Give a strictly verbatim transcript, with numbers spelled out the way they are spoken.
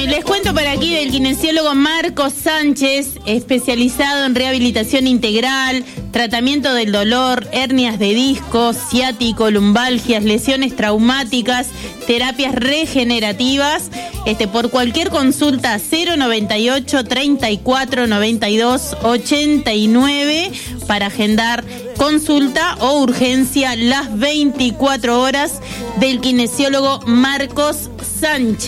les cuento por aquí del kinesiólogo Marcos Sánchez, especializado en rehabilitación integral, tratamiento del dolor, hernias de disco, ciático, lumbalgias, lesiones traumáticas, terapias regenerativas. Este, por cualquier consulta, cero noventa y ocho, treinta y cuatro, noventa y dos, ochenta y nueve para agendar consulta o urgencia las veinticuatro horas del kinesiólogo Marcos Sánchez.